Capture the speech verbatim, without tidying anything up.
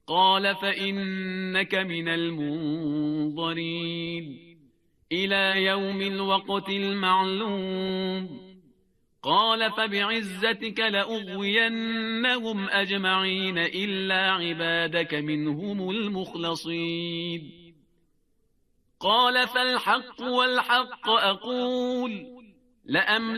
قال فإنك من المنظرين إلى يوم الوقت المعلوم. قال فبعزتك لأغوينهم أجمعين إلا عبادك منهم المخلصين. قال فالحق والحق أقول لأملأن